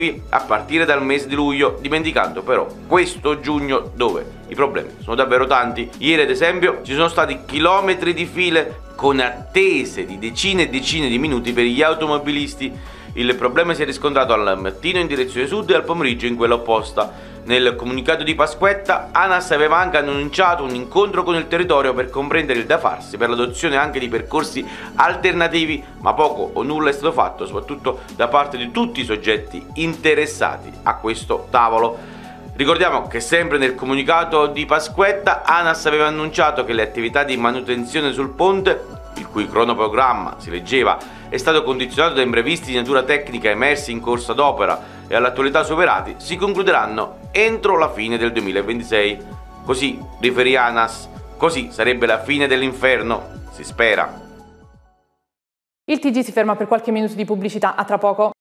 a partire dal mese di luglio, dimenticando però questo giugno dove i problemi sono davvero tanti. Ieri ad esempio ci sono stati chilometri di file con attese di decine e decine di minuti per gli automobilisti. Il problema si è riscontrato al mattino in direzione sud e al pomeriggio in quella opposta. Nel comunicato di Pasquetta, ANAS aveva anche annunciato un incontro con il territorio per comprendere il da farsi per l'adozione anche di percorsi alternativi, ma poco o nulla è stato fatto, soprattutto da parte di tutti i soggetti interessati a questo tavolo. Ricordiamo che sempre nel comunicato di Pasquetta, ANAS aveva annunciato che le attività di manutenzione sul ponte, il cui cronoprogramma, si leggeva, è stato condizionato da imprevisti di natura tecnica emersi in corsa d'opera e all'attualità superati, si concluderanno entro la fine del 2026. Così riferì ANAS, così sarebbe la fine dell'inferno, si spera. Il TG si ferma per qualche minuto di pubblicità, a tra poco.